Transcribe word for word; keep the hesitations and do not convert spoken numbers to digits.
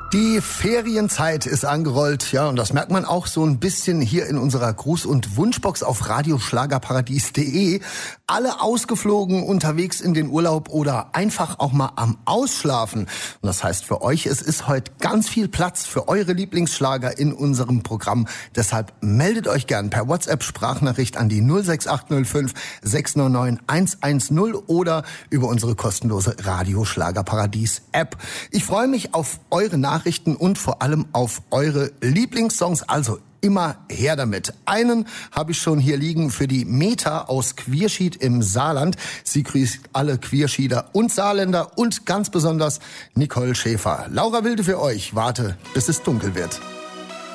Die Ferienzeit ist angerollt, ja, und das merkt man auch so ein bisschen hier in unserer Gruß- und Wunschbox auf radioschlagerparadies punkt de. Alle ausgeflogen, unterwegs in den Urlaub oder einfach auch mal am Ausschlafen. Und das heißt für euch, es ist heute ganz viel Platz für eure Lieblingsschlager in unserem Programm. Deshalb meldet euch gern per WhatsApp-Sprachnachricht an die null sechs acht null fünf sechs neun neun eins eins null oder über unsere kostenlose Radioschlagerparadies-App. Ich freue mich auf eure Nachrichten und vor allem auf eure Lieblingssongs. Also immer her damit. Einen habe ich schon hier liegen für die Meta aus Quierschied im Saarland. Sie grüßt alle Quierschieder und Saarländer und ganz besonders Nicole Schäfer. Laura Wilde für euch. Warte, bis es dunkel wird.